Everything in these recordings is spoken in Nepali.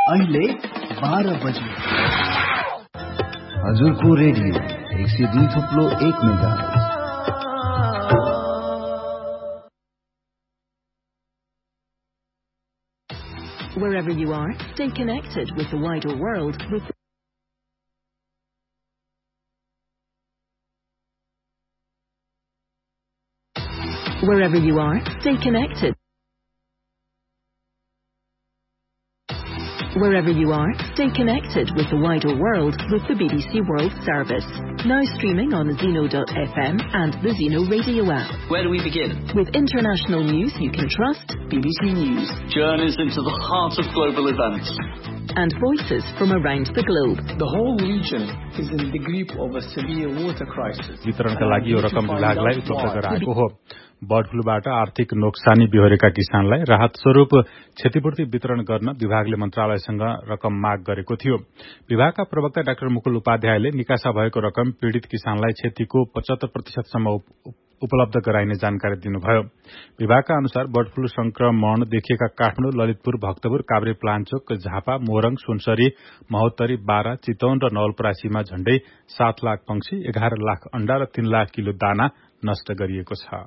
अहिले 12 बजे हजुरको radio 102.1 megahertz. Wherever you are, stay connected with the wider world with Wherever you are, stay connected. Wherever you are, stay connected with the wider world with the BBC World Service. Now streaming on Zeno.fm and the Zeno Radio app. Where do we begin? With international news you can trust. BBC News. Journeys into the heart of global events. And voices from around the globe. The whole region is in the grip of a severe water crisis. वितरणका लागि यो रकम विभागलाई उपलब्ध गराएको हो। बर्ड फ्लूबाट आर्थिक नोक्सानी बिहोरेका किसानलाई राहत स्वरूप क्षतिपूर्ति वितरण गर्न विभागले मन्त्रालयसँग रकम माग गरेको थियो। विभागका प्रवक्ता डाक्टर मुकुल उपाध्यायले निकासा भएको रकम पीड़ित किसानलाई क्षतिको 75% सम्म उपलब्ध गराइने जानकारी दिनुभयो। विभागका अनुसार बर्ड फ्लू संक्रमण देखिएका काठमाडौँ, ललितपुर, भक्तपुर, काभ्रे, प्लान्चोक, झापा, मोरङ, सुनसरी, महोत्तरी, बारा, चितवन र नवलपरासीमा झण्डै 7 लाख पंक्षी, 11 लाख अण्डा र 3 लाख किलो दाना नष्ट गरिएको छ।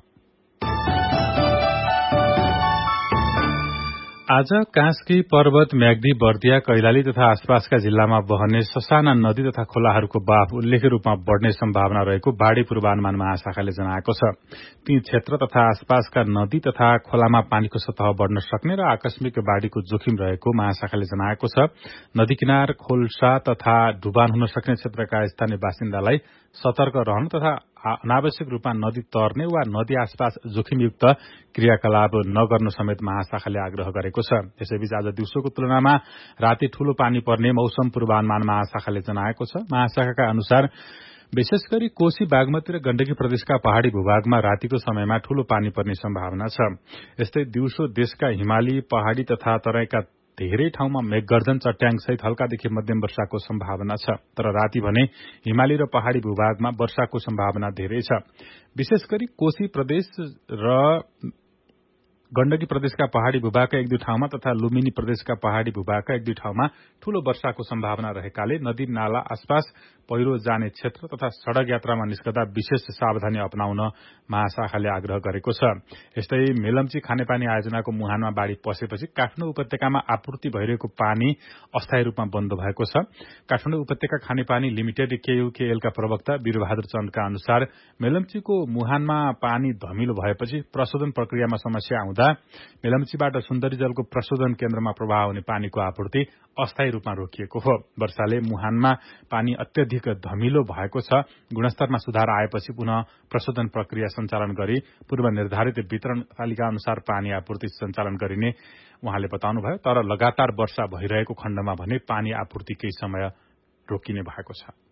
आज कास्की पर्वत, म्याग्दी, बर्दिया, कैलाली तथा आसपासका जिल्लामा बहने ससाना नदी तथा खोलाहरूको बहाव उल्लेख्य रूपमा बढ़ने सम्भावना रहेको बाढ़ी पूर्वानुमान महाशाखाले जनाएको छ। ती क्षेत्र तथा आसपासका नदी तथा खोलामा पानीको सतह बढ़न सक्ने र आकस्मिक बाढ़ीको जोखिम रहेको महाशाखाले जनाएको छ। नदी किनार, खोल्सा तथा डुबान हुन सक्ने क्षेत्रका स्थानीय बासिन्दालाई सतर्क रहन तथा अनावश्यक रूपमा नदी तर्ने वा नदी आसपास जोखिमयुक्त क्रियाकलाप नगर्न समेत महाशाखाले आग्रह गरेको छ। यसैबीच आज दिउँसोको तुलनामा राति ठूलो पानी पर्ने मौसम पूर्वानुमान महाशाखाले जनाएको छ। महाशाखाका अनुसार विशेष गरी कोशी, बागमती र गण्डकी प्रदेशका पहाड़ी भूभागमा रातिको समयमा ठूलो पानी पर्ने सम्भावना छ। यस्तै दिउँसो देशका हिमाली, पहाड़ी तथा तराईका धेरै ठाउँमा मेघगर्जन, चट्याङसहित हल्कादेखि मध्यम वर्षाको सम्भावना छ। तर राति भने हिमाली र पहाड़ी भूभागमा वर्षाको सम्भावना धेरै छ। विशेष गरी कोशी प्रदेश र गण्डकी प्रदेशका पहाड़ी भूभागका 1-2 ठाउँमा तथा लुम्बिनी प्रदेशका पहाड़ी भूभागका 1-2 ठाउँमा ठूलो वर्षाको सम्भावना रहेकाले नदी नाला आसपास पहिरो जाने क्षेत्र तथा सड़क यात्रामा निस्कदा विशेष सावधानी अपनाउन महाशाखाले आग्रह गरेको छ। यस्तै मेलम्ची खानेपानी आयोजनाको मुहानमा बाढ़ी पसेपछि काठमाडौँ उपत्यकामा आपूर्ति भइरहेको पानी अस्थायी रूपमा बन्द भएको छ। काठमाडौँ उपत्यका खानेपानी लिमिटेड केयूकेएलका प्रवक्ता वीरबहादुर चन्दका अनुसार मेलम्चीको मुहानमा पानी धमिलो भएपछि प्रशोधन प्रक्रियामा समस्या आउँदा मेलम्चीबाट सुन्दरी जलको प्रशोधन केन्द्रमा प्रवाह हुने पानीको आपूर्ति अस्थायी रूपमा रोकिएको हो। वर्षाले मुहानमा पानी अत्यधिक धमिलो भएको छ। गुणस्तरमा सुधार आएपछि पुनः प्रशोधन प्रक्रिया सञ्चालन गरी पूर्व निर्धारित वितरण तालिका अनुसार पानी आपूर्ति सञ्चालन गरिने उहाँले बताउनुभयो। तर लगातार वर्षा भइरहेको खण्डमा भने पानी आपूर्ति केही समय रोकिने भएको छ।